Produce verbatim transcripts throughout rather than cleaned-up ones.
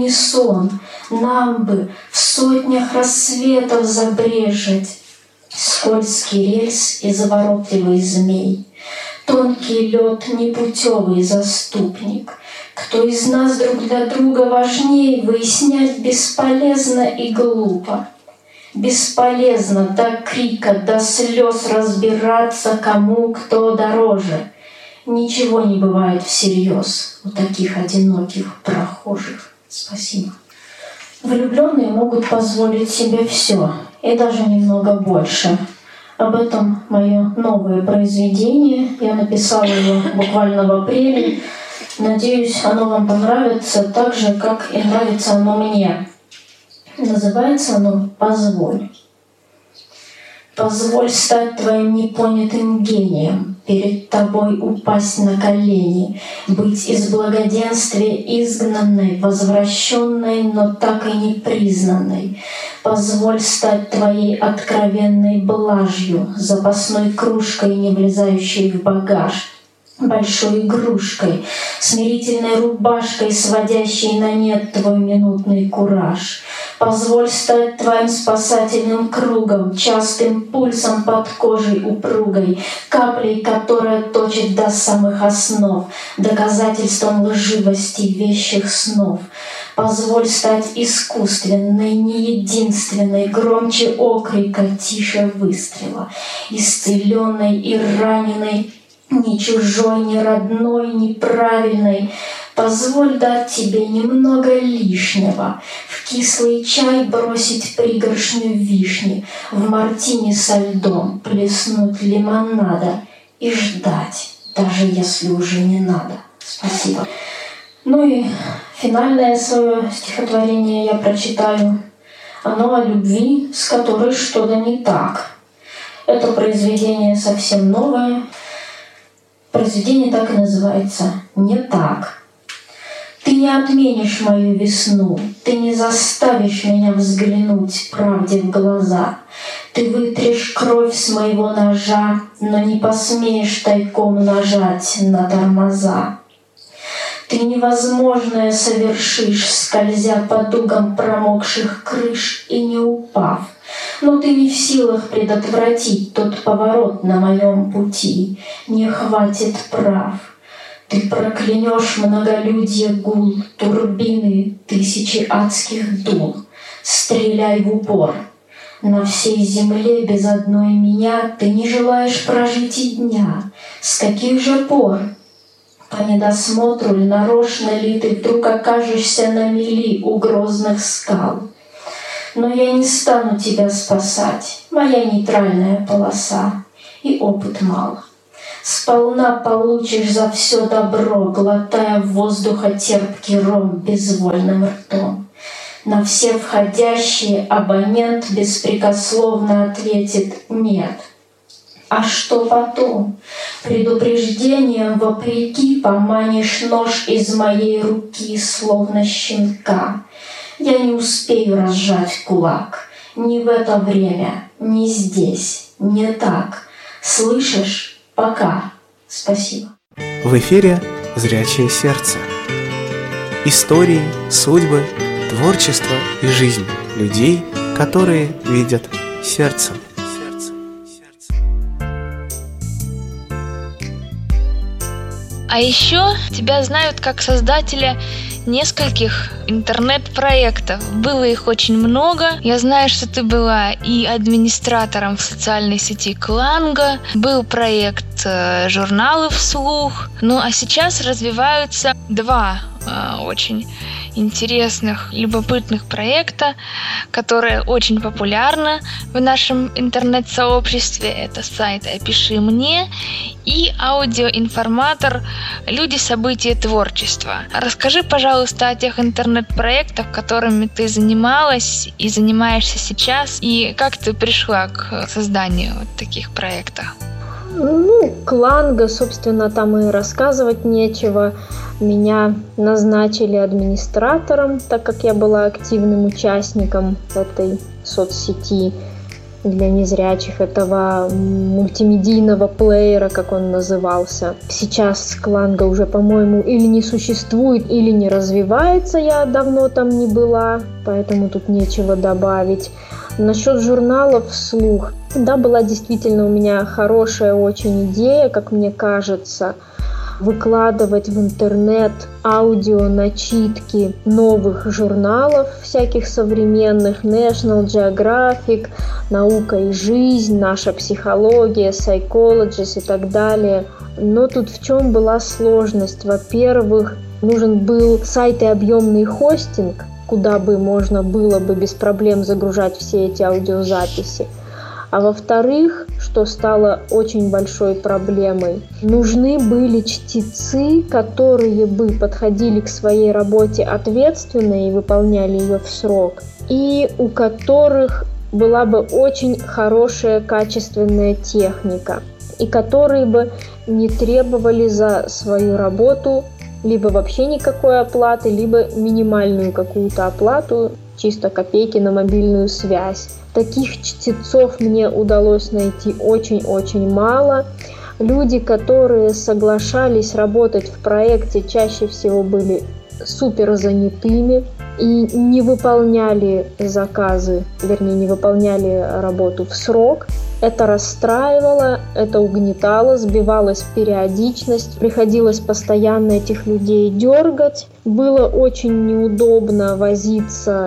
унисон, нам бы в сотнях рассветов забрежить. Скользкий рельс и заворотливый змей, тонкий лед, непутевый заступник. Кто из нас друг для друга важней, выяснять бесполезно и глупо. Бесполезно до крика, до слез разбираться, кому кто дороже. Ничего не бывает всерьез у таких одиноких прохожих. Спасибо. Влюбленные могут позволить себе все, и даже немного больше. Об этом мое новое произведение. Я написала его буквально в апреле. Надеюсь, оно вам понравится так же, как и нравится оно мне. Называется оно «Позволь». Позволь стать твоим непонятым гением, перед тобой упасть на колени, быть из благоденствия изгнанной, возвращенной, но так и не признанной. Позволь стать твоей откровенной блажью, запасной кружкой, не влезающей в багаж, большой игрушкой, смирительной рубашкой, сводящей на нет твой минутный кураж. Позволь стать твоим спасательным кругом, частым пульсом под кожей упругой, каплей, которая точит до самых основ, доказательством лживости вещих снов. Позволь стать искусственной, не единственной, громче окрика, тише выстрела, исцеленной и раненой, ни чужой, ни родной, ни правильной. Позволь дать тебе немного лишнего, в кислый чай бросить пригоршню вишни, в мартини со льдом плеснуть лимонада и ждать, даже если уже не надо. Спасибо. Ну и финальное свое стихотворение я прочитаю. Оно о любви, с которой что-то не так. Это произведение совсем новое. Произведение так и называется «Не так». Ты не отменишь мою весну, ты не заставишь меня взглянуть правде в глаза. Ты вытрешь кровь с моего ножа, но не посмеешь тайком нажать на тормоза. Ты невозможное совершишь, скользя по дугам промокших крыш и не упав. Но ты не в силах предотвратить тот поворот на моем пути. Не хватит прав. Ты проклянешь многолюдье гул, турбины тысячи адских дул. Стреляй в упор. На всей земле без одной меня ты не желаешь прожить и дня. С каких же пор? По недосмотру ли нарочно ли ты вдруг окажешься на мели у грозных скал? Но я не стану тебя спасать, моя нейтральная полоса, и опыт мал. Сполна получишь за все добро, глотая воздуха терпкий ром безвольным ртом. На все входящие абонент беспрекословно ответит «нет». А что потом? Предупреждением вопреки поманишь нож из моей руки, словно щенка. Я не успею разжать кулак. Ни в это время, ни здесь, не так. Слышишь? Пока. Спасибо. В эфире «Зрячее сердце». Истории, судьбы, творчество и жизнь людей, которые видят сердцем. А еще тебя знают как создателя нескольких интернет-проектов. Было их очень много. Я знаю, что ты была и администратором в социальной сети Кланго, был проект э, журналы вслух. Ну а сейчас развиваются два э, очень интересных, любопытных проекта, которые очень популярны в нашем интернет-сообществе. Это сайт «Опиши мне» и аудиоинформатор «Люди, события, творчество». Расскажи, пожалуйста, о тех интернет-проектах, которыми ты занималась и занимаешься сейчас, и как ты пришла к созданию вот таких проектов. Ну, Кланго, собственно, там и рассказывать нечего. Меня назначили администратором, так как я была активным участником этой соцсети. для незрячих, этого мультимедийного плеера, как он назывался. Сейчас Кланга уже, по-моему, или не существует, или не развивается, я давно там не была, поэтому тут нечего добавить. Насчет журналов вслух. Да, была действительно у меня хорошая очень идея, как мне кажется, выкладывать в интернет аудионачитки новых журналов, всяких современных, National Geographic, Наука и жизнь, Наша психология, Psychologist и так далее. Но тут в чем была сложность? Во-первых, нужен был сайт и объемный хостинг, куда бы можно было бы без проблем загружать все эти аудиозаписи. А во-вторых, что стало очень большой проблемой, нужны были чтецы, которые бы подходили к своей работе ответственно и выполняли ее в срок, и у которых была бы очень хорошая качественная техника, и которые бы не требовали за свою работу либо вообще никакой оплаты, либо минимальную какую-то оплату, чисто копейки на мобильную связь. Таких чтецов мне удалось найти очень-очень мало. Люди, которые соглашались работать в проекте, чаще всего были супер занятыми и не выполняли заказы, вернее, не выполняли работу в срок. Это расстраивало, это угнетало, сбивалась периодичность, приходилось постоянно этих людей дергать. Было очень неудобно возиться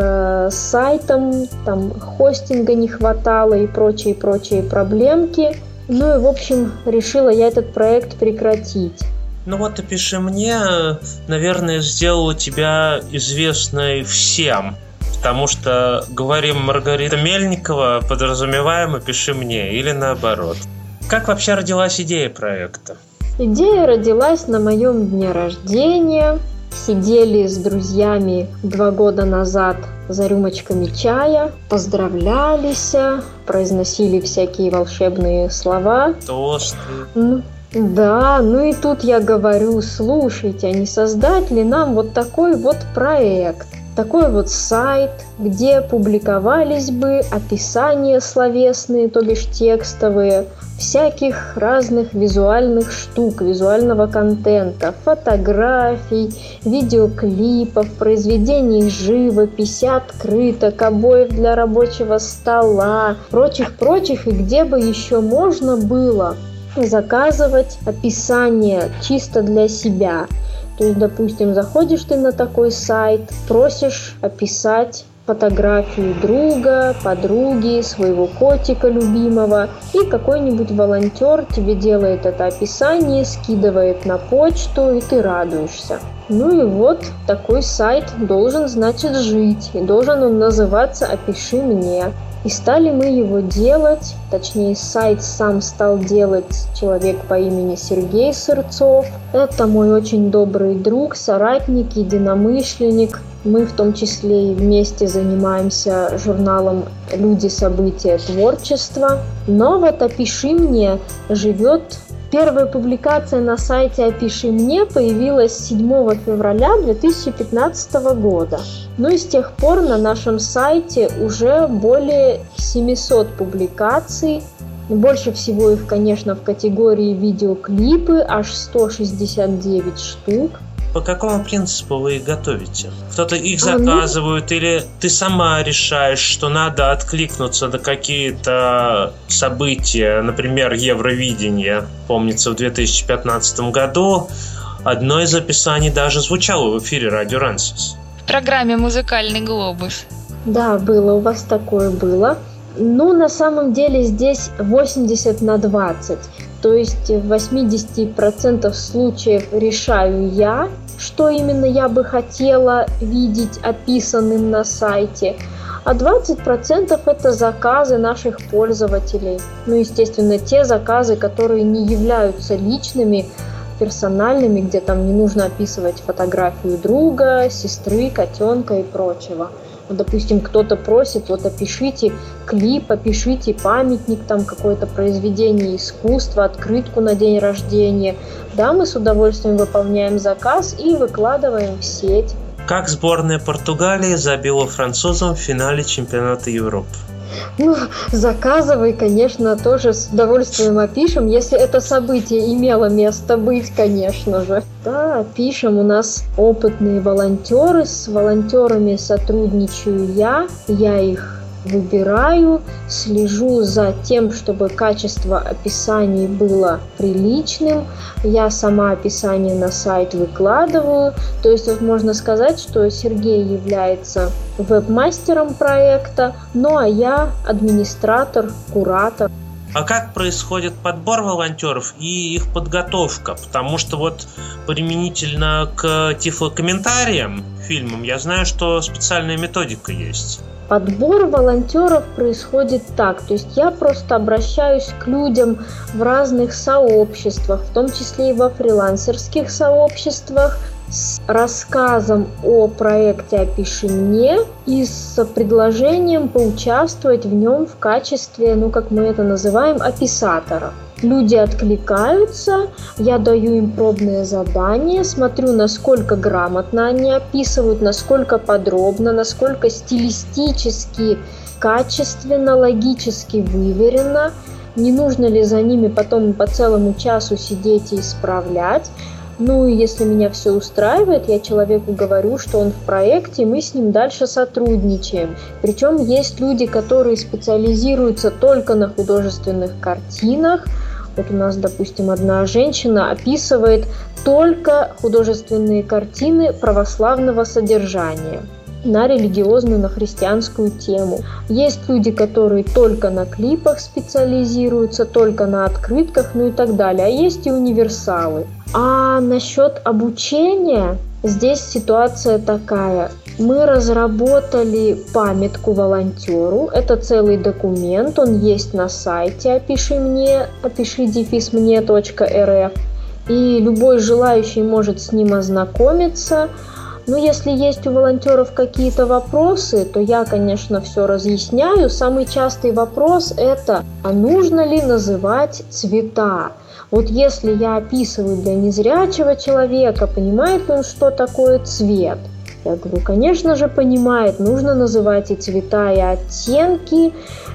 с сайтом, там хостинга не хватало и прочие-прочие проблемки. Ну и, в общем, решила я этот проект прекратить. Ну вот, «Опиши мне», наверное, сделала тебя известной всем. Потому что говорим Маргарита Мельникова, подразумеваем «Опиши мне» или наоборот. Как вообще родилась идея проекта? Идея родилась на моем дне рождения. Сидели с друзьями два года назад за рюмочками чая, поздравлялись, произносили всякие волшебные слова. Тосты. Ну, да, ну и тут я говорю: слушайте, а не создать ли нам вот такой вот проект? Такой вот сайт, где публиковались бы описания словесные, то бишь текстовые, всяких разных визуальных штук, визуального контента, фотографий, видеоклипов, произведений живописи, открыток, обоев для рабочего стола, прочих-прочих, и где бы еще можно было заказывать описание чисто для себя. То есть, допустим, заходишь ты на такой сайт, просишь описать фотографию друга, подруги, своего котика любимого, и какой-нибудь волонтер тебе делает это описание, скидывает на почту, и ты радуешься. Ну и вот такой сайт должен, значит, жить, и должен он называться «Опиши мне». И стали мы его делать, точнее, сайт сам стал делать человек по имени Сергей Сырцов. Это мой очень добрый друг, соратник, единомышленник. Мы в том числе и вместе занимаемся журналом «Люди, события, творчество». Но вот «Опиши мне» живет. Первая публикация на сайте «Опиши мне» появилась седьмого февраля две тысячи пятнадцатого года. Ну и с тех пор на нашем сайте уже более семисот публикаций. Больше всего их, конечно, в категории видеоклипы, аж сто шестьдесят девять штук. По какому принципу вы их готовите? Кто-то их заказывает, а, ну... или ты сама решаешь, что надо откликнуться на какие-то события, например, Евровидение, помнится, в две тысячи пятнадцатом году одно из описаний даже звучало в эфире Радио Рансис. В программе «Музыкальный глобус». Да, было, у вас такое было. Ну, на самом деле здесь восемьдесят на двадцать. То есть в восемьдесят процентов случаев решаю я, что именно я бы хотела видеть описанным на сайте, а двадцать процентов это заказы наших пользователей. Ну, естественно, те заказы, которые не являются личными, персональными, где там не нужно описывать фотографию друга, сестры, котенка и прочего. Допустим, кто-то просит, вот опишите клип, опишите памятник, там какое-то произведение искусства, открытку на день рождения. Да, мы с удовольствием выполняем заказ и выкладываем в сеть. Как сборная Португалии забила французам в финале чемпионата Европы? Ну, заказывай, конечно, тоже с удовольствием опишем, если это событие имело место быть, конечно же. Да, пишем, у нас опытные волонтеры, с волонтерами сотрудничаю я, я их выбираю, слежу за тем, чтобы качество описаний было приличным. Я сама описание на сайт выкладываю. То есть вот можно сказать, что Сергей является веб-мастером проекта, ну а я администратор, куратор. А как происходит подбор волонтеров и их подготовка? Потому что вот применительно к тифлокомментариям, фильмам, я знаю, что специальная методика есть. Подбор волонтеров происходит так, то есть я просто обращаюсь к людям в разных сообществах, в том числе и во фрилансерских сообществах, с рассказом о проекте «Опиши мне» и с предложением поучаствовать в нем в качестве, ну как мы это называем, описатора. Люди откликаются, я даю им пробные задания, смотрю, насколько грамотно они описывают, насколько подробно, насколько стилистически, качественно, логически выверено, не нужно ли за ними потом по целому часу сидеть и исправлять. Ну и если меня все устраивает, я человеку говорю, что он в проекте, и мы с ним дальше сотрудничаем. Причем есть люди, которые специализируются только на художественных картинах. Вот у нас, допустим, одна женщина описывает только художественные картины православного содержания на религиозную, на христианскую тему. Есть люди, которые только на клипах специализируются, только на открытках, ну и так далее. А есть и универсалы. А насчет обучения, здесь ситуация такая. Мы разработали памятку волонтеру. Это целый документ, он есть на сайте «Опиши мне», опиши дефис мне точка эр эф. И любой желающий может с ним ознакомиться. Но если есть у волонтеров какие-то вопросы, то я, конечно, все разъясняю. Самый частый вопрос – это, а нужно ли называть цвета? Вот если я описываю для незрячего человека, понимает ли он, что такое цвет? Я говорю, конечно же, понимает, нужно называть и цвета, и оттенки,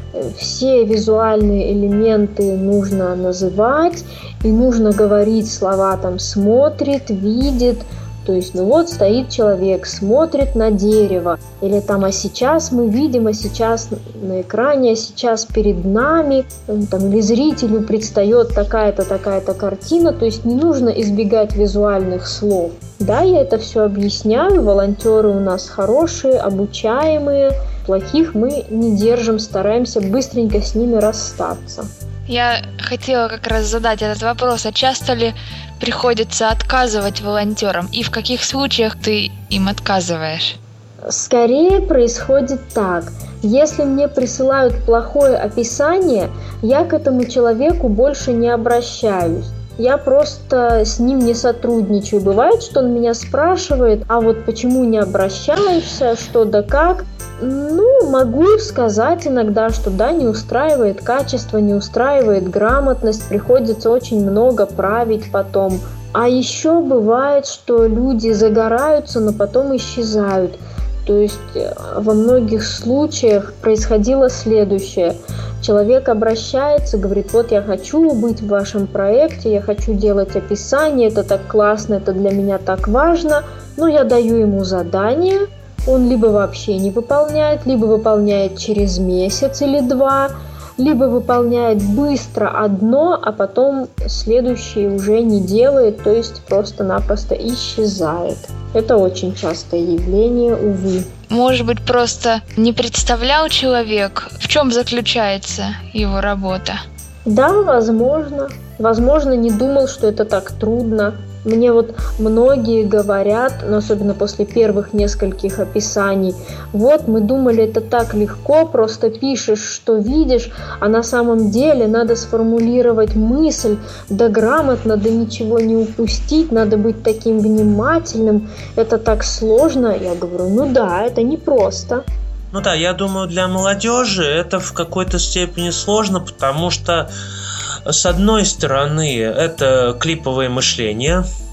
все визуальные элементы нужно называть, и нужно говорить слова там «смотрит», «видит». То есть, ну вот стоит человек, смотрит на дерево, или там, а сейчас мы видим, а сейчас на экране, а сейчас перед нами, там, или зрителю предстает такая-то, такая-то картина, то есть не нужно избегать визуальных слов. Да, я это все объясняю, волонтеры у нас хорошие, обучаемые, плохих мы не держим, стараемся быстренько с ними расстаться. Я хотела как раз задать этот вопрос, а часто ли приходится отказывать волонтерам, и в каких случаях ты им отказываешь? Скорее происходит так. Если мне присылают плохое описание, я к этому человеку больше не обращаюсь. Я просто с ним не сотрудничаю. Бывает, что он меня спрашивает, а вот почему не обращаешься, что да как. Ну, могу сказать иногда, что да, не устраивает качество, не устраивает грамотность, приходится очень много править потом. А еще бывает, что люди загораются, но потом исчезают. То есть во многих случаях происходило следующее. Человек обращается, говорит, вот я хочу быть в вашем проекте, я хочу делать описание, это так классно, это для меня так важно. Но я даю ему задание, он либо вообще не выполняет, либо выполняет через месяц или два, либо выполняет быстро одно, а потом следующее уже не делает, то есть просто-напросто исчезает. Это очень частое явление, увы. Может быть, просто не представлял человек, в чем заключается его работа? Да, возможно. Возможно, не думал, что это так трудно. Мне вот многие говорят, но особенно после первых нескольких описаний, вот мы думали, это так легко, просто пишешь, что видишь, а на самом деле надо сформулировать мысль, да грамотно, да ничего не упустить, надо быть таким внимательным, это так сложно. Я говорю, ну да, это непросто. Ну да, я думаю, для молодежи это в какой-то степени сложно, потому что, с одной стороны, это клиповое мышление,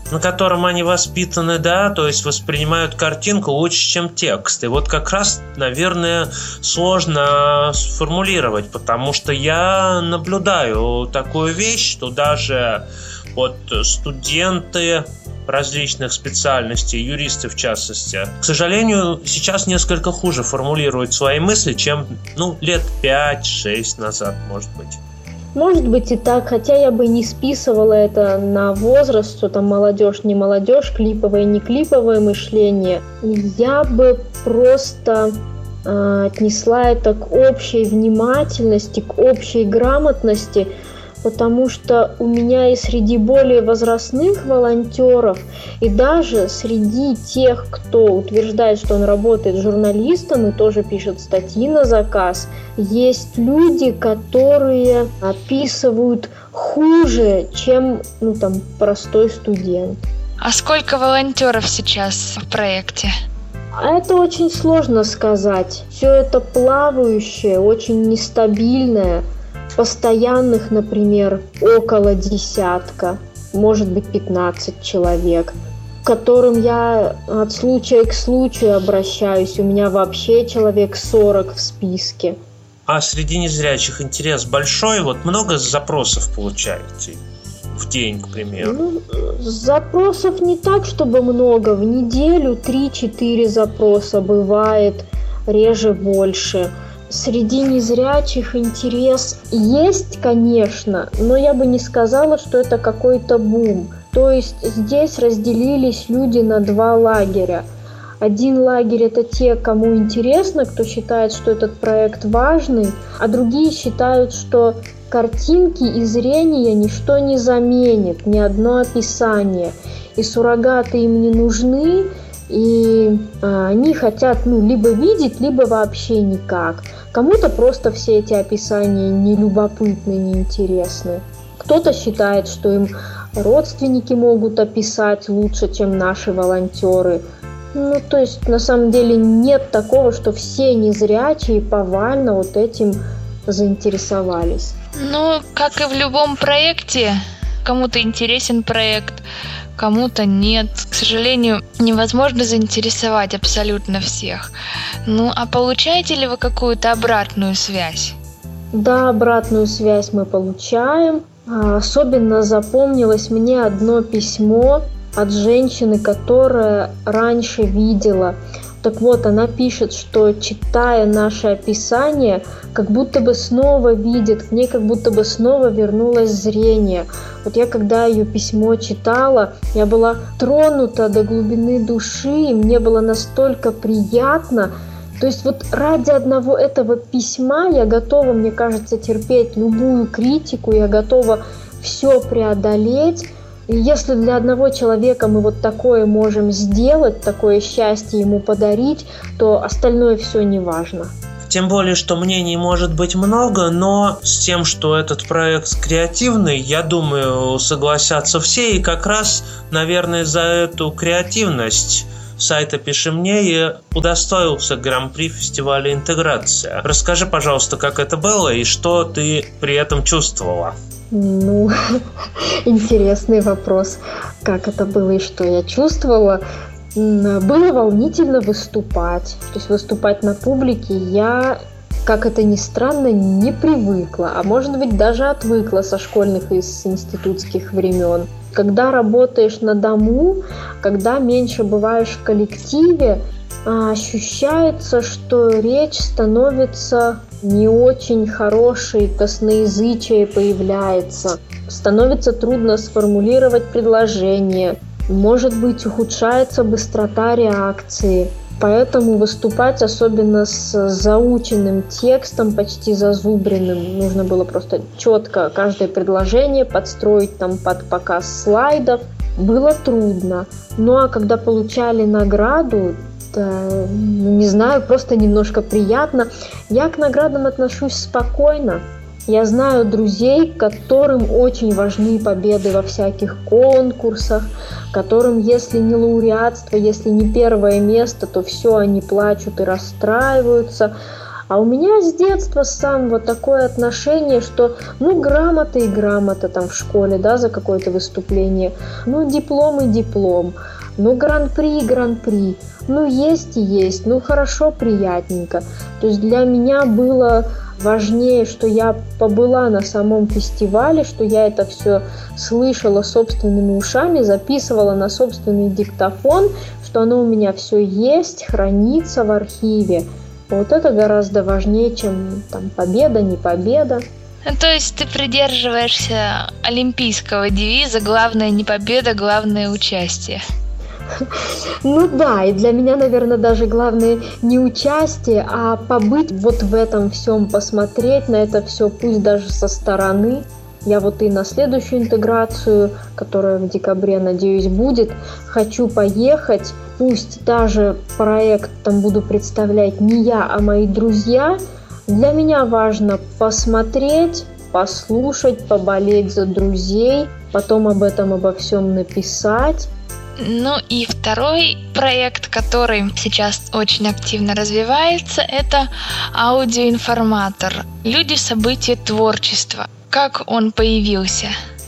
на котором они воспитаны, да, то есть воспринимают картинку лучше, чем текст. И вот как раз, наверное, сложно сформулировать, потому что я наблюдаю такую вещь, что даже вот студенты различных специальностей, юристы в частности, к сожалению, сейчас несколько хуже формулируют свои мысли, чем, ну, лет пять-шесть назад, может быть. Может быть и так, хотя я бы не списывала это на возраст, что там молодежь, не молодежь, клиповое, не клиповое мышление. Я бы просто э, отнесла это к общей внимательности, к общей грамотности, потому что у меня и среди более возрастных волонтеров, и даже среди тех, кто утверждает, что он работает журналистом и тоже пишет статьи на заказ, есть люди, которые описывают хуже, чем, ну, там, простой студент. А сколько волонтеров сейчас в проекте? Это очень сложно сказать. Все это плавающее, очень нестабильное. Постоянных, например, около десятка, может быть пятнадцать человек, к которым я от случая к случаю обращаюсь. У меня вообще человек сорок в списке. А среди незрячих интерес большой? Вот много запросов получаете в день, к примеру? Ну, запросов не так, чтобы много. В неделю три-четыре запроса бывает, реже больше. Среди незрячих интерес есть, конечно, но я бы не сказала, что это какой-то бум. То есть здесь разделились люди на два лагеря. Один лагерь – это те, кому интересно, кто считает, что этот проект важный, а другие считают, что картинки и зрение ничто не заменит, ни одно описание, и суррогаты им не нужны, и а, они хотят, ну, либо видеть, либо вообще никак. Кому-то просто все эти описания не любопытны, не интересны. Кто-то считает, что им родственники могут описать лучше, чем наши волонтеры. Ну, то есть, на самом деле, нет такого, что все незрячие повально вот этим заинтересовались. Ну, как и в любом проекте, кому-то интересен проект, кому-то нет. К сожалению, невозможно заинтересовать абсолютно всех. Ну, а получаете ли вы какую-то обратную связь? Да, обратную связь мы получаем. Особенно запомнилось мне одно письмо от женщины, которая раньше видела. Так вот, она пишет, что, читая наше описание, как будто бы снова видит, к ней как будто бы снова вернулось зрение. Вот я, когда ее письмо читала, я была тронута до глубины души, и мне было настолько приятно. То есть вот ради одного этого письма я готова, мне кажется, терпеть любую критику, я готова все преодолеть. И если для одного человека мы вот такое можем сделать, такое счастье ему подарить, то остальное все не важно. Тем более, что мнений может быть много, но с тем, что этот проект креативный, я думаю, согласятся все. И как раз, наверное, за эту креативность сайта «Пиши мне» и удостоился гран-при фестиваля «Интеграция». Расскажи, пожалуйста, как это было и что ты при этом чувствовала? Ну, интересный вопрос, как это было и что я чувствовала. Было волнительно выступать, то есть выступать на публике я, как это ни странно, не привыкла, а может быть даже отвыкла со школьных и с институтских времен. Когда работаешь на дому, когда меньше бываешь в коллективе, ощущается, что речь становится не очень хорошей, косноязычие появляется, становится трудно сформулировать предложение, может быть, ухудшается быстрота реакции. Поэтому выступать, особенно с заученным текстом, почти зазубренным, нужно было просто четко каждое предложение подстроить там под показ слайдов, было трудно. Ну а когда получали награду, это, ну, не знаю, просто немножко приятно. Я к наградам отношусь спокойно. Я знаю друзей, которым очень важны победы во всяких конкурсах, которым, если не лауреатство, если не первое место, то все, они плачут и расстраиваются. А у меня с детства с самого такое отношение, что ну грамота и грамота там в школе, да, за какое-то выступление, ну диплом и диплом, ну гран-при и гран-при, ну есть и есть, ну хорошо, приятненько. То есть для меня было важнее, что я побыла на самом фестивале, что я это все слышала собственными ушами, записывала на собственный диктофон, что оно у меня все есть, хранится в архиве. Вот это гораздо важнее, чем там победа, не победа. Ну, то есть ты придерживаешься олимпийского девиза «Главное не победа, главное участие». Ну да, и для меня, наверное, даже главное не участие, а побыть вот в этом всем, посмотреть на это все, пусть даже со стороны. Я вот и на следующую интеграцию, которая в декабре, надеюсь, будет, хочу поехать. Пусть даже проект там буду представлять не я, а мои друзья. Для меня важно посмотреть, послушать, поболеть за друзей, потом об этом обо всем написать. Ну и второй проект, который сейчас очень активно развивается, это аудиоинформатор. Люди, события, творчество. Как он появился?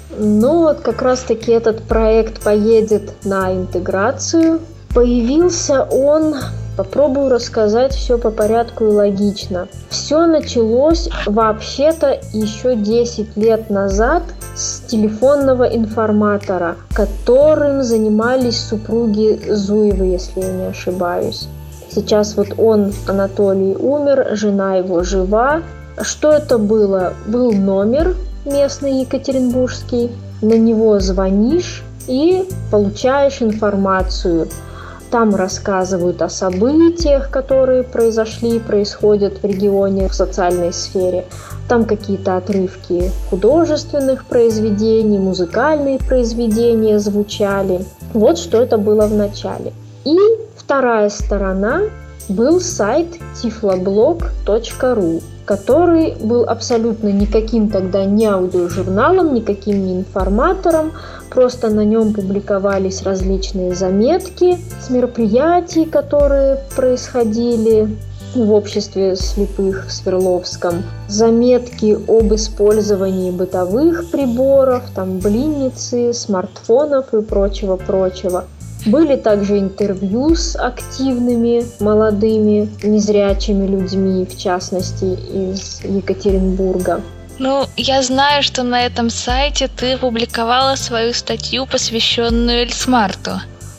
Ну вот как раз-таки этот проект поедет на интеграцию. Появился он, попробую рассказать все по порядку и логично. Все началось вообще-то еще десять лет назад с телефонного информатора, которым занимались супруги Зуевы, если я не ошибаюсь. Сейчас вот он, Анатолий, умер, жена его жива. Что это было? Был номер местный екатеринбургский, на него звонишь и получаешь информацию. Там рассказывают о событиях, которые произошли и происходят в регионе, в социальной сфере. Там какие-то отрывки художественных произведений, музыкальные произведения звучали. Вот что это было в начале. И вторая сторона был сайт тифлоблог точка ру, который был абсолютно никаким тогда не аудиожурналом, никаким не информатором. Просто на нем публиковались различные заметки с мероприятий, которые происходили в обществе слепых в Свердловском. Заметки об использовании бытовых приборов, там блинницы, смартфонов и прочего-прочего. Были также интервью с активными молодыми незрячими людьми, в частности из Екатеринбурга. Ну, я знаю, что на этом сайте ты публиковала свою статью, посвященную Эльсмарту.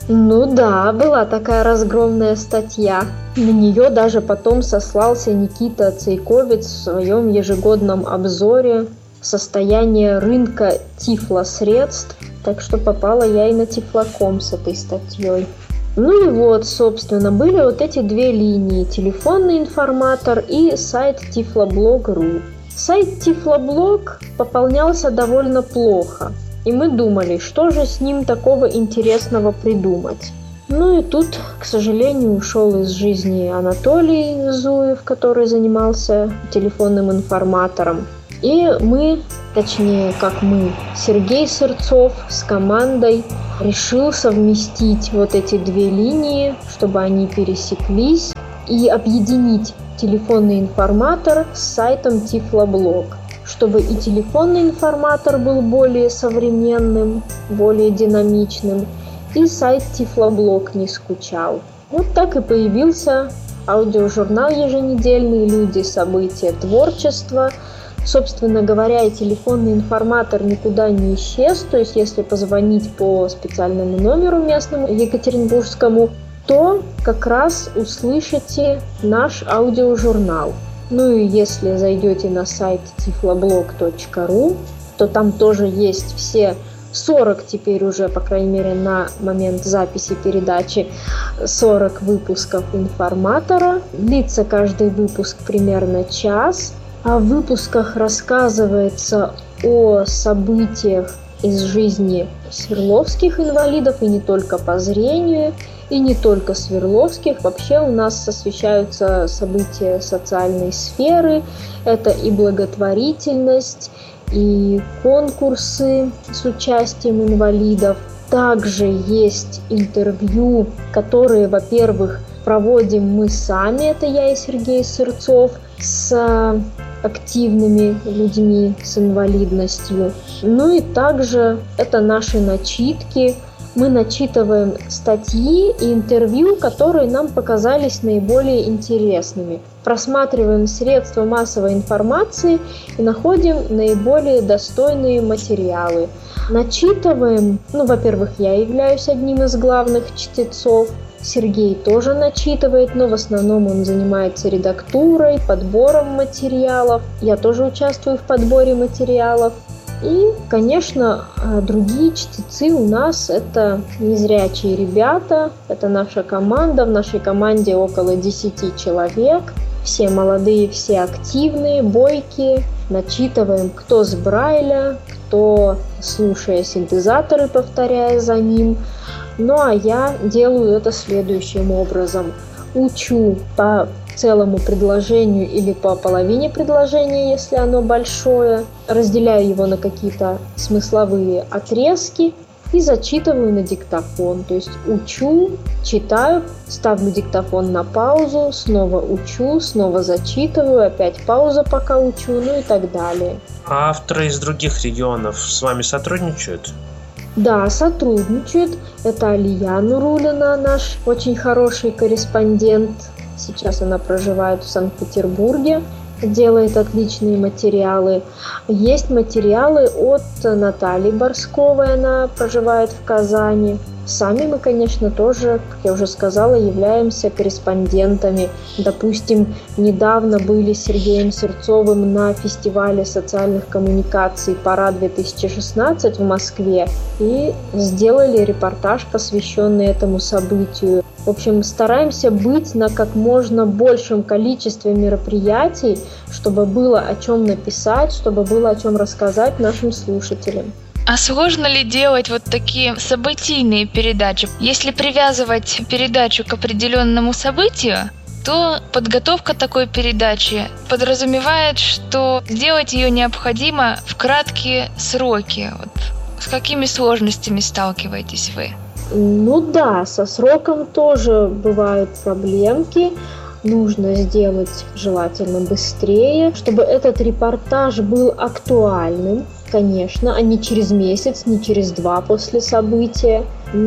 Ну да, была такая разгромная статья. На нее даже потом сослался Никита Цейковец в своем ежегодном обзоре состояния рынка тифлосредств. Так что попала я и на Тифлоком с этой статьей. Ну и вот, собственно, были вот эти две линии: телефонный информатор и сайт тифлоблог точка ру. Сайт Тифлоблог пополнялся довольно плохо, и мы думали, что же с ним такого интересного придумать. Ну и тут, к сожалению, ушел из жизни Анатолий Зуев, который занимался телефонным информатором. И мы, точнее, как мы, Сергей Сырцов с командой решил совместить вот эти две линии, чтобы они пересеклись, и объединить телефонный информатор с сайтом Тифлоблог, чтобы и телефонный информатор был более современным, более динамичным, и сайт Тифлоблог не скучал. Вот так и появился аудиожурнал еженедельный «Люди, события, творчество». Собственно говоря, и телефонный информатор никуда не исчез, то есть если позвонить по специальному номеру местному екатеринбургскому, то как раз услышите наш аудиожурнал. Ну и если зайдете на сайт тифлоблог точка ру, то там тоже есть все сорок теперь уже, по крайней мере, на момент записи передачи, сорок выпусков информатора. Длится каждый выпуск примерно час. А в выпусках рассказывается о событиях из жизни свердловских инвалидов, и не только по зрению, и не только свердловских. Вообще у нас освещаются события социальной сферы. Это и благотворительность, и конкурсы с участием инвалидов. Также есть интервью, которые, во-первых, проводим мы сами, это я и Сергей Сырцов, с активными людьми с инвалидностью. Ну и также это наши начитки. Мы начитываем статьи и интервью, которые нам показались наиболее интересными. Просматриваем средства массовой информации и находим наиболее достойные материалы. Начитываем, ну, во-первых, я являюсь одним из главных чтецов. Сергей тоже начитывает, но в основном он занимается редактурой, подбором материалов. Я тоже участвую в подборе материалов. И, конечно, другие чтецы у нас — это незрячие ребята, это наша команда. В нашей команде около десяти человек. Все молодые, все активные, бойкие. Начитываем кто с Брайля, кто слушая синтезаторы, повторяя за ним. Ну а я делаю это следующим образом. Учу по целому предложению или по половине предложения, если оно большое. Разделяю его на какие-то смысловые отрезки и зачитываю на диктофон. То есть учу, читаю, ставлю диктофон на паузу, снова учу, снова зачитываю, опять пауза, пока учу, ну и так далее. А авторы из других регионов с вами сотрудничают? Да, сотрудничают. Это Алия Нурулина, наш очень хороший корреспондент. Сейчас она проживает в Санкт-Петербурге, делает отличные материалы. Есть материалы от Натальи Борсковой, она проживает в Казани. Сами мы, конечно, тоже, как я уже сказала, являемся корреспондентами. Допустим, недавно были с Сергеем Сырцовым на фестивале социальных коммуникаций «Пора-две тысячи шестнадцать» в Москве и сделали репортаж, посвященный этому событию. В общем, стараемся быть на как можно большем количестве мероприятий, чтобы было о чем написать, чтобы было о чем рассказать нашим слушателям. А сложно ли делать вот такие событийные передачи? Если привязывать передачу к определенному событию, то подготовка такой передачи подразумевает, что сделать ее необходимо в краткие сроки. Вот с какими сложностями сталкиваетесь вы? Ну да, со сроком тоже бывают проблемки. Нужно сделать желательно быстрее, чтобы этот репортаж был актуальным, конечно, а не через месяц, не через два после события.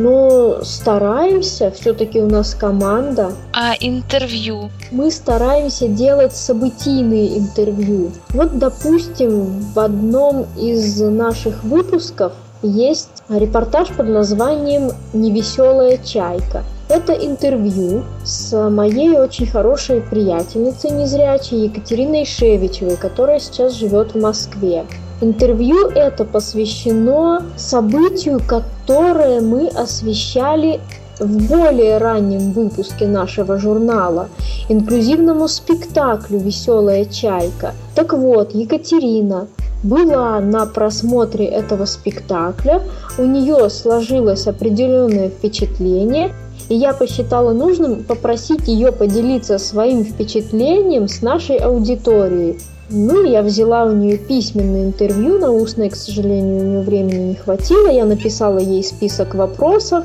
Но стараемся, все-таки у нас команда. А интервью? Мы стараемся делать событийные интервью. Вот, допустим, в одном из наших выпусков есть репортаж под названием «Невеселая чайка». Это интервью с моей очень хорошей приятельницей незрячей Екатериной Шевичевой, которая сейчас живет в Москве. Интервью это посвящено событию, которое мы освещали в более раннем выпуске нашего журнала, инклюзивному спектаклю «Веселая чайка». Так вот, Екатерина была на просмотре этого спектакля, у нее сложилось определенное впечатление, и я посчитала нужным попросить ее поделиться своим впечатлением с нашей аудиторией. Ну, я взяла у нее письменное интервью, на устное, к сожалению, у нее времени не хватило. Я написала ей список вопросов,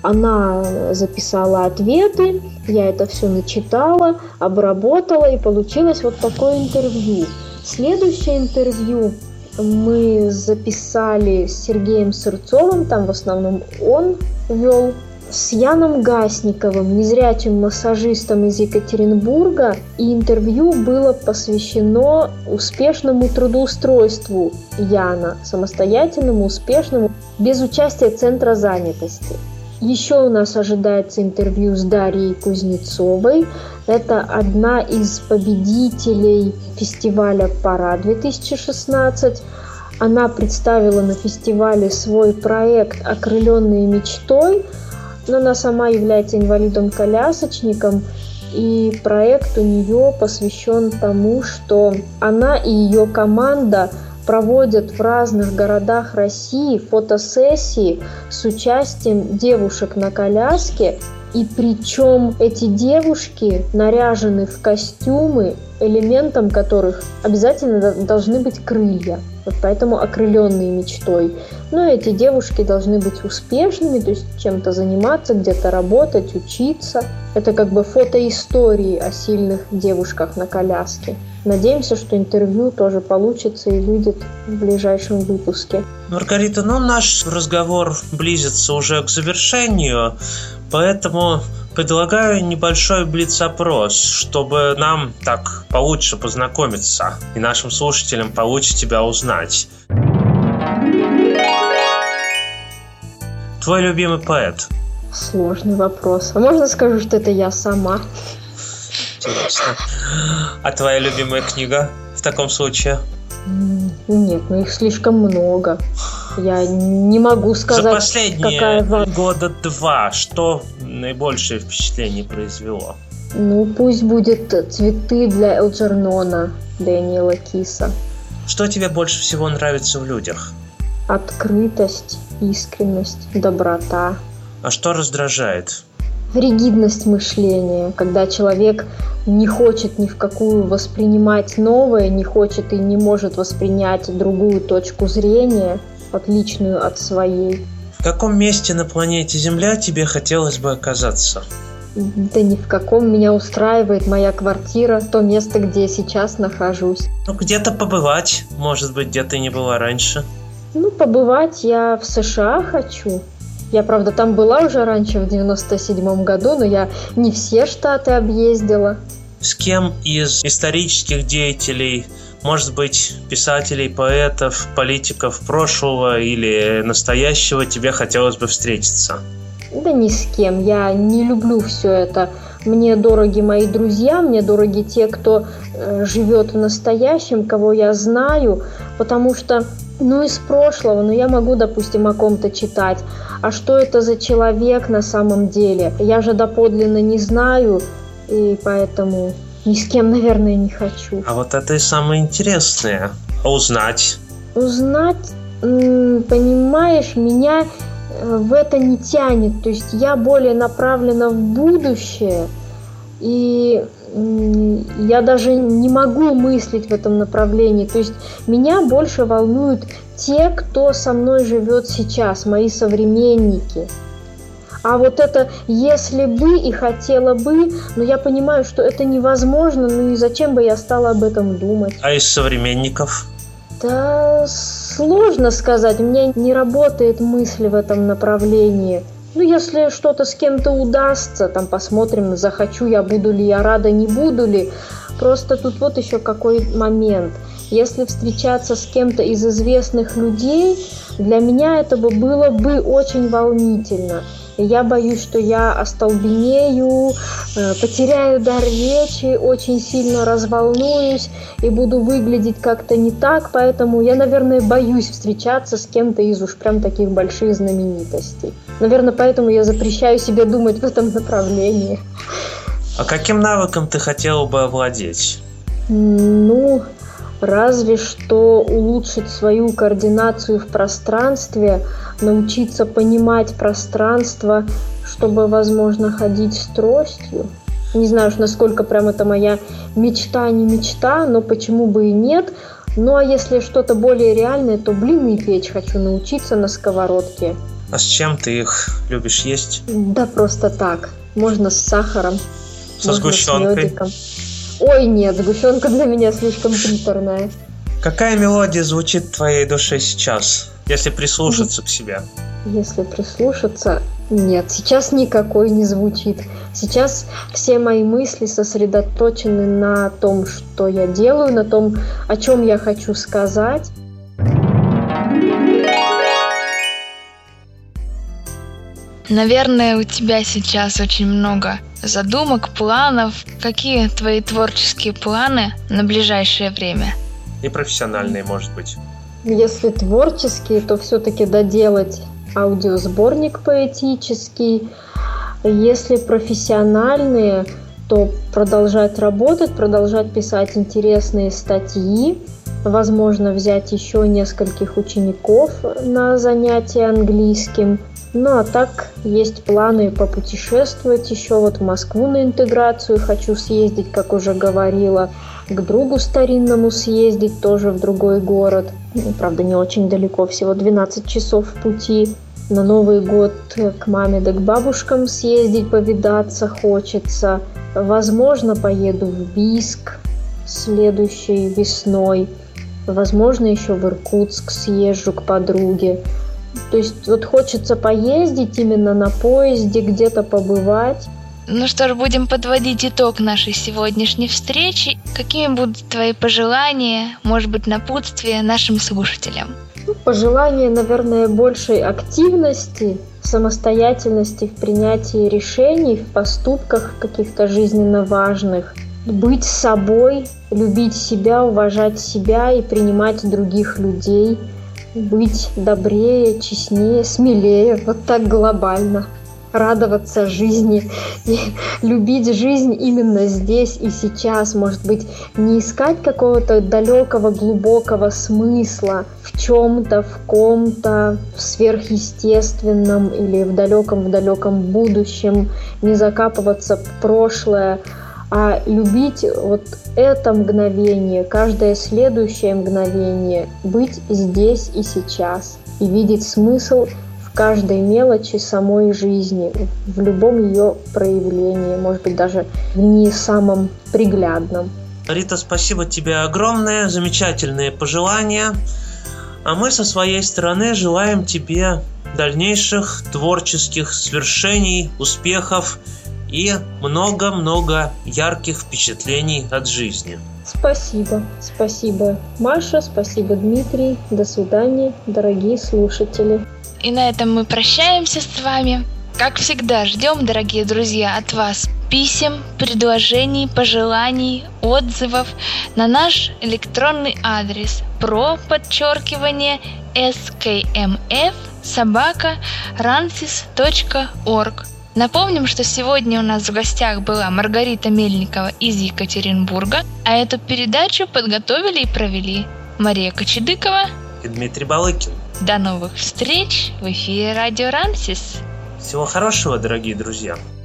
она записала ответы, я это все начитала, обработала, и получилось вот такое интервью. Следующее интервью мы записали с Сергеем Сырцовым, там в основном он вел, с Яном Гасниковым, незрячим массажистом из Екатеринбурга, и интервью было посвящено успешному трудоустройству Яна, самостоятельному, успешному, без участия Центра занятости. Еще у нас ожидается интервью с Дарьей Кузнецовой. Это одна из победителей фестиваля «Пора-две тысячи шестнадцать». Она представила на фестивале свой проект «Окрыленные мечтой», но она сама является инвалидом-колясочником, и проект у нее посвящен тому, что она и ее команда проводят в разных городах России фотосессии с участием девушек на коляске И причем эти девушки наряжены в костюмы, элементом которых обязательно должны быть крылья. Вот поэтому окрыленные мечтой. Но эти девушки должны быть успешными, то есть чем-то заниматься, где-то работать, учиться. Это как бы фотоистории о сильных девушках на коляске. Надеемся, что интервью тоже получится и выйдет в ближайшем выпуске. Маргарита, ну наш разговор близится уже к завершению, поэтому предлагаю небольшой блиц-опрос, чтобы нам так получше познакомиться и нашим слушателям получше тебя узнать. Твой любимый поэт? Сложный вопрос. А можно скажу, что это я сама? Интересно. А твоя любимая книга в таком случае? Нет, ну их слишком много. Я не могу сказать, за последние какая вам... года два что наибольшее впечатление произвело? Ну, пусть будет «Цветы для Элджернона» Дэниела Киса. Что тебе больше всего нравится в людях? Открытость, искренность, доброта. А что раздражает? Ригидность мышления, когда человек не хочет ни в какую воспринимать новое, не хочет и не может воспринять другую точку зрения, отличную от своей. В каком месте на планете Земля тебе хотелось бы оказаться? Да ни в каком. Меня устраивает моя квартира, то место, где я сейчас нахожусь. Ну, где-то побывать, может быть, где ты не была раньше. Ну, побывать я в США хочу. Я, правда, там была уже раньше, в девяносто седьмом году, но я не все штаты объездила. С кем из исторических деятелей, может быть, писателей, поэтов, политиков прошлого или настоящего тебе хотелось бы встретиться? Да ни с кем. Я не люблю все это. Мне дороги мои друзья, мне дороги те, кто э, живет в настоящем, кого я знаю, потому что, ну, из прошлого, ну, я могу, допустим, о ком-то читать. А что это за человек на самом деле? Я же доподлинно не знаю, и поэтому ни с кем, наверное, не хочу. А вот это и самое интересное. А узнать? Узнать, м- понимаешь, меня в это не тянет. То есть я более направлена в будущее, и я даже не могу мыслить в этом направлении. То есть меня больше волнуют те, кто со мной живет сейчас, мои современники. А вот это «если бы» и «хотела бы», но я понимаю, что это невозможно, ну и зачем бы я стала об этом думать? А из современников? Да сложно сказать, у меня не работает мысль в этом направлении. Ну, если что-то с кем-то удастся, там посмотрим, захочу я, буду ли я рада, не буду ли. Просто тут вот еще какой момент. Если встречаться с кем-то из известных людей, для меня это бы было бы очень волнительно. И я боюсь, что я остолбенею, потеряю дар речи, очень сильно разволнуюсь и буду выглядеть как-то не так. Поэтому я, наверное, боюсь встречаться с кем-то из уж прям таких больших знаменитостей. Наверное, поэтому я запрещаю себе думать в этом направлении. А каким навыком ты хотела бы овладеть? Ну, разве что улучшить свою координацию в пространстве, научиться понимать пространство, чтобы, возможно, ходить с тростью. Не знаю уж, насколько прям это моя мечта, не мечта, но почему бы и нет. Ну, а если что-то более реальное, то блины печь хочу научиться на сковородке. А с чем ты их любишь есть? Да просто так. Можно с сахаром. Со сгущенкой? С медиком. Ой, нет, сгущенка для меня слишком приторная. Какая мелодия звучит в твоей душе сейчас, если прислушаться к себе? Если прислушаться, нет, сейчас никакой не звучит. Сейчас все мои мысли сосредоточены на том, что я делаю, на том, о чем я хочу сказать. Наверное, у тебя сейчас очень много задумок, планов. Какие твои творческие планы на ближайшее время? И профессиональные, может быть. Если творческие, то все-таки доделать аудиосборник поэтический. Если профессиональные, то продолжать работать, продолжать писать интересные статьи. Возможно, взять еще нескольких учеников на занятия английским. Ну а так, есть планы попутешествовать еще вот в Москву на интеграцию. Хочу съездить, как уже говорила, к другу старинному съездить, тоже в другой город. Ну, правда, не очень далеко, всего двенадцать часов в пути. На Новый год к маме да к бабушкам съездить, повидаться хочется. Возможно, поеду в Бийск следующей весной. Возможно, еще в Иркутск съезжу к подруге. То есть вот хочется поездить именно на поезде, где-то побывать. Ну что ж, будем подводить итог нашей сегодняшней встречи. Какими будут твои пожелания, может быть, напутствия нашим слушателям? Ну, пожелания, наверное, большей активности, самостоятельности в принятии решений, в поступках каких-то жизненно важных. Быть собой, любить себя, уважать себя и принимать других людей. Быть добрее, честнее, смелее, вот так глобально. Радоваться жизни и любить жизнь именно здесь и сейчас. Может быть, не искать какого-то далекого, глубокого смысла в чем-то, в ком-то, в сверхъестественном или в далеком, в далеком будущем, не закапываться в прошлое, а любить вот это мгновение, каждое следующее мгновение, быть здесь и сейчас и видеть смысл в каждой мелочи самой жизни, в любом ее проявлении, может быть, даже в не самом приглядном. Рита, спасибо тебе огромное, замечательные пожелания. А мы со своей стороны желаем тебе дальнейших творческих свершений, успехов и много-много ярких впечатлений от жизни. Спасибо. Спасибо, Маша, спасибо, Дмитрий. До свидания, дорогие слушатели. И на этом мы прощаемся с вами. Как всегда, ждем, дорогие друзья, от вас писем, предложений, пожеланий, отзывов на наш электронный адрес про подчеркивание skmf собака рансис точка орг. Напомним, что сегодня у нас в гостях была Маргарита Мельникова из Екатеринбурга, а эту передачу подготовили и провели Мария Кочедыкова и Дмитрий Балыкин. До новых встреч в эфире Радио Рансис. Всего хорошего, дорогие друзья.